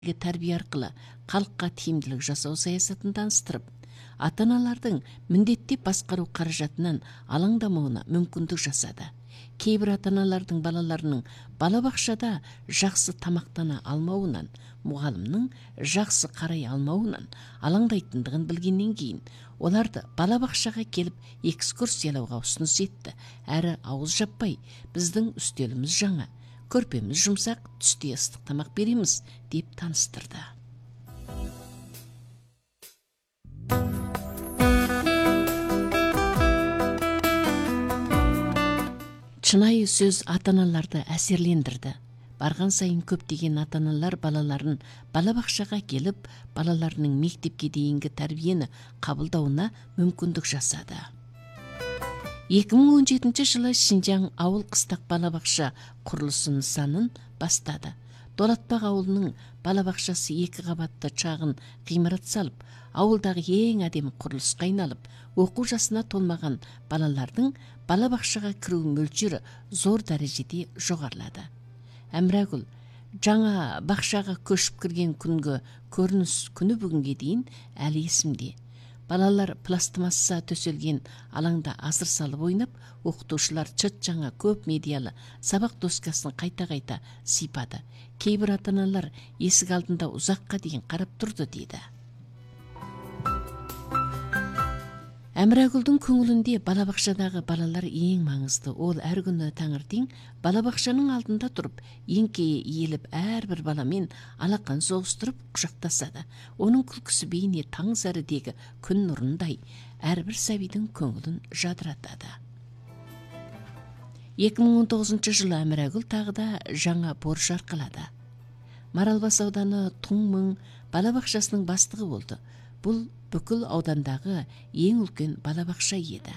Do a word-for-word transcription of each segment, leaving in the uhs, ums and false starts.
тәрбие арқылы халыққа тиімділік жасау саясатын таныстырып, ата-аналардың міндеттеп басқару қаражатынан алаңдамауына мүмкіндік жасады. Кейбір ата-аналардың балаларының балабақшада жақсы тамақтана алмауынан, мұғалімнің жақсы қарай алмауынан алаңдайтындығын білгеннен кейін, оларды балабақшаға келіп экскурсиялауға ұсыныс етті. Әрі ауыз жаппай, біздің үстеліміз жаңа, көрпеміз жұмсақ, түсте ыстық тамақ береміз деп таныстырды. Шынайы сөз ата-аналарды әсерлендірді. Барған сайын көптеген ата-аналар балаларын балабақшаға келіп, балаларының мектепке дейінгі тәрбиені қабылдауына мүмкіндік жасады. екі мың он жетінші жылы Шинжаң ауыл қыстақ балабақша құрылысы нысанын бастады. Долатбақ ауылының балабақшасы екі қабатты шағын ғимарат салып, ауылдағы ең әдемі құрылысқа айналып, оқу жасына толмаған балалардың балабақшаға кіру мөлшері зор дәрежеде жоғарылады. Әмірәгүл жаңа бақшаға көшіп кірген күнгі көрініс күні бүгінге дейін әлі есімде. Балалар пластмасса төселген алаңда асыр салып ойнап, оқытушылар чыт жаңа көп медиалы сабақ доскасын қайта-қайта сипады. Кейбір ата-аналар есік алдында ұзаққа дейін қарап тұрды дейді. Әмірәгүлдің көңілінде балабақшадағы балалар ең маңызды. Ол әр күні таңертең балабақшаның алдында тұрып, еңкейе иеліп, әрбір баламен алақан соғыстырып құшақтасады. Оның күлкісі бейне таң сәрідегі күн нұрындай, әрбір сәбидің көңілін жадыратады. екі мың он тоғызыншы жылы Әмірәгүл тағы да жаңа борыш арқалады. Маралбас ауданы Туңмың балабақшасының бастығы болды. Бұл бүкіл аудандағы ең үлкен балабақша еді.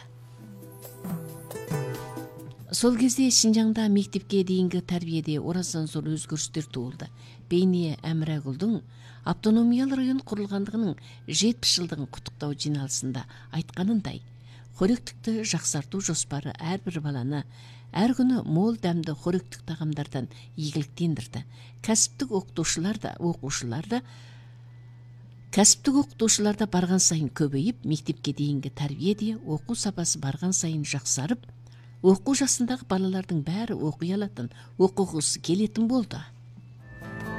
Сол кезде Шинжаңда мектепке дейінгі тәрбиеде орасан зор өзгерістер туылды. Бейне Әмірәгүлдің автономиялы район құрылғандығының жетпіс жылдығын құттықтау жиналысында айтқанындай, қоректікті жақсарту жоспары әрбір баланы әр күні мол дәмді қоректік тағамдардан игіліктендірді. Кәсіптік оқытушылар да, оқушылар да Кәсіптік оқытушылар да барған сайын көбейіп, мектепке дейінгі тәрбиеде оқу сапасы барған сайын жақсарып, оқу жасындағы балалардың бәрі оқи алатын, оқығысы келетін болды.